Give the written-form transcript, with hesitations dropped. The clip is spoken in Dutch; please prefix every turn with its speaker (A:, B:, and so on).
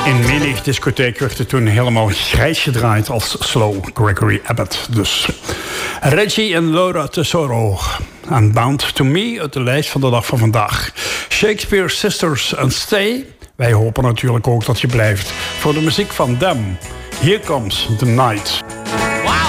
A: In menig discotheek werd het toen helemaal grijs gedraaid als slow Gregory Abbott. Dus Reggie en Laura Tesoro aan Bound to Me uit de lijst van de dag van vandaag. Shakespeare Sisters and Stay. Wij hopen natuurlijk ook dat je blijft voor de muziek van Them. Here Comes the Night.